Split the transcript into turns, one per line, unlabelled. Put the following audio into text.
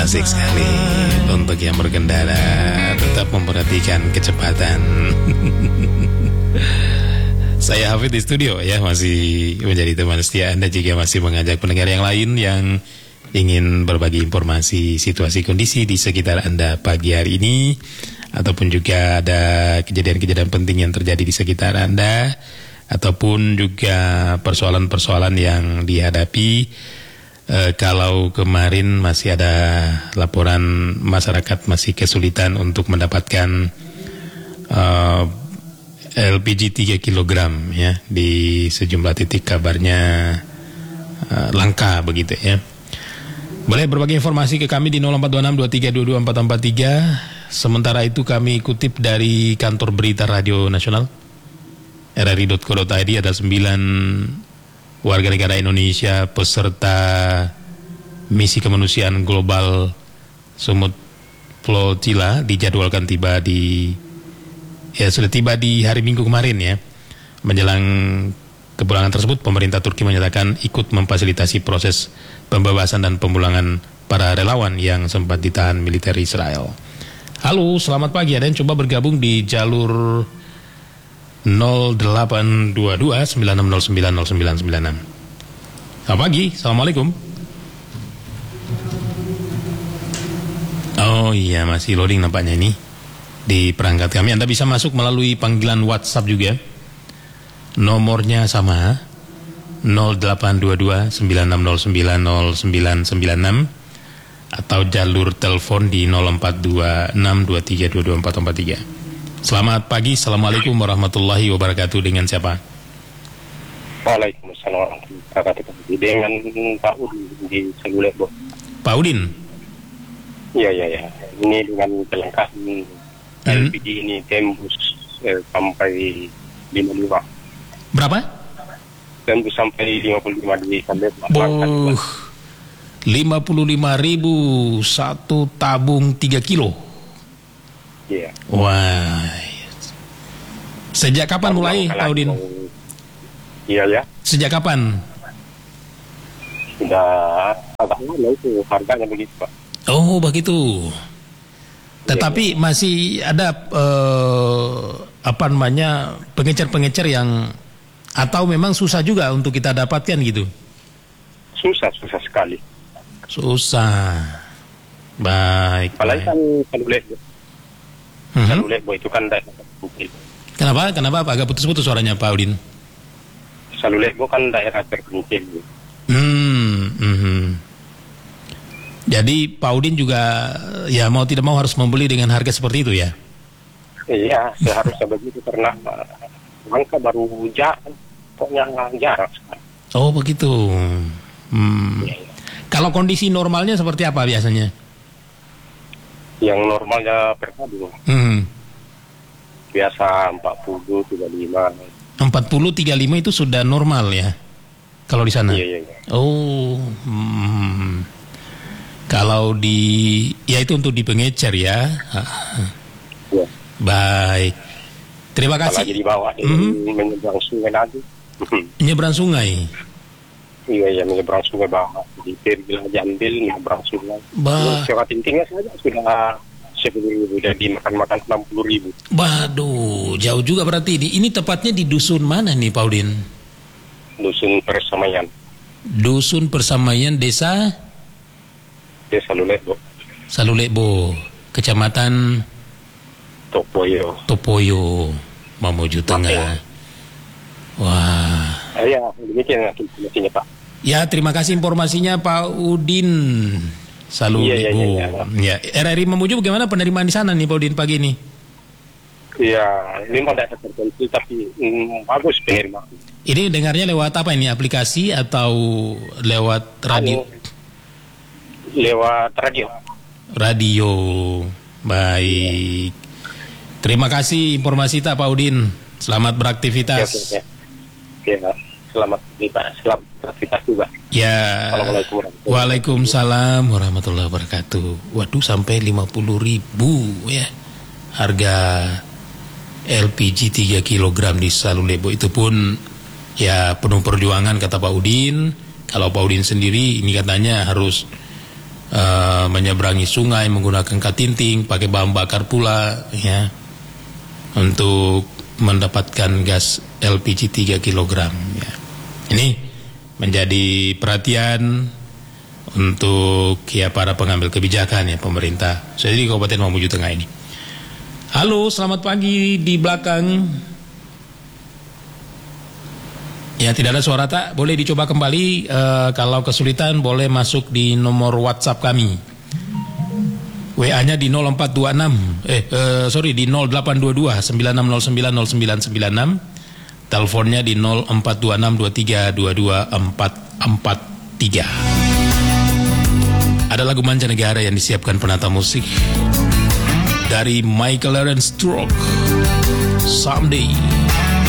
Asik sekali. Untuk yang berkendara tetap memperhatikan kecepatan. Saya Hafid di studio ya, masih menjadi teman setia Anda jika masih mengajak pendengar yang lain yang ingin berbagi informasi situasi kondisi di sekitar Anda pagi hari ini, ataupun juga ada kejadian-kejadian penting yang terjadi di sekitar Anda, ataupun juga persoalan-persoalan yang dihadapi. Kalau kemarin masih ada laporan masyarakat masih kesulitan untuk mendapatkan LPG 3 kg ya, di sejumlah titik kabarnya langka begitu ya. Boleh berbagi informasi ke kami di 042623224443. Sementara itu kami kutip dari kantor berita Radio Nasional RRI.co.id, ada 9 warga negara Indonesia peserta misi kemanusiaan global Sumut Flotilla dijadwalkan sudah tiba di hari Minggu kemarin ya. Menjelang kepulangan tersebut, pemerintah Turki menyatakan ikut memfasilitasi proses pembebasan dan pemulangan para relawan yang sempat ditahan militer Israel. Halo, selamat pagi. Ada yang coba bergabung di jalur 0822-9609-0996. Selamat pagi, Assalamualaikum. Oh iya, masih loading nampaknya ini di perangkat kami. Anda bisa masuk melalui panggilan WhatsApp juga. Nomornya sama, 0822-9609-0996, atau jalur telepon di 042623224443. Selamat pagi, Assalamualaikum warahmatullahi wabarakatuh. Dengan siapa?
Waalaikumsalam warahmatullahi wabarakatuh. Dengan Pak Udin di Salulebo.
Pak Udin?
Iya. Ini dengan kelengkapan LPG ini tembus sampai 55.
Berapa?
Tembus sampai 55 di Salulebo.
55.000 satu tabung 3 kilo.
Iya.
Wah. Sejak kapan mulai, Pak Udin?
Iya ya.
Sejak kapan?
Sudah agak lama itu harganya begitu, Pak.
Oh, begitu. Tetapi masih ada pengecer-pengecer yang, atau memang susah juga untuk kita dapatkan gitu?
Susah sekali.
Susah. Baik.
Apalagi kan Salulebo itu kan daerah terpencil.
Kenapa agak putus-putus suaranya, Pak Udin?
Salulebo kan daerah terpencil.
Jadi Pak Udin juga ya mau tidak mau harus membeli dengan harga seperti itu ya?
Iya, seharusnya begitu karena angka baru pokoknya jarang sekali.
Oh begitu.
Ya.
Kalau kondisi normalnya seperti apa biasanya?
Yang normalnya per tabung. Biasa 40, 35.
40, 35 itu sudah normal ya? Kalau di sana?
Iya.
Oh. Kalau ya itu untuk di pengecer ya?
Ya.
Baik. Terima kasih.
Apalagi di bawah, menyeberang sungai nanti.
Menyeberang sungai?
Iya, menyeberang sungai bawah. Di Pergilah Jambil, menyeberang sungai. Sewa tingtingnya saja sudah 10.000, jadi makan 60.000.
Waduh, jauh juga berarti. Ini tepatnya di dusun mana nih, Pak Udin?
Dusun Persamaian.
Dusun Persamaian, desa Salulebo, kecamatan Topoyo, Mamuju Tengah. Wah.
Ya, demikian informasinya, Pak.
Ya, terima kasih informasinya Pak Udin Salulebo. Ya. RRI Mamuju bagaimana penerimaan di sana nih, Pak Udin, pagi ini?
Iya, ini daerah terpencil tapi bagus penerimaan.
Ini dengarnya lewat apa ini? Aplikasi atau lewat radio?
Lewat radio.
Radio. Baik. Terima kasih informasi Pak Udin. Selamat beraktivitas.
Ya. Selamat beraktivitas juga.
Ya. Waalaikumsalam warahmatullahi wabarakatuh. Waduh, sampai 50.000 ya harga LPG 3 kg di Salulebo. Itu pun ya penuh perjuangan kata Pak Udin. Kalau Pak Udin sendiri ini katanya harus menyeberangi sungai menggunakan katinting, pakai bahan bakar pula ya, untuk mendapatkan gas LPG 3 kg ya. Ini menjadi perhatian untuk ya para pengambil kebijakan ya pemerintah. Saya di Kabupaten Mamuju Tengah ini. Halo, selamat pagi di belakang. Ya, tidak ada suara tak? Boleh dicoba kembali. Kalau kesulitan boleh masuk di nomor WhatsApp kami. WA-nya di 0426 di 0822 9609 0996. Teleponnya di 0426 23 22 443. Ada lagu mancanegara yang disiapkan penata musik dari Michael Aaron Stroke, Someday.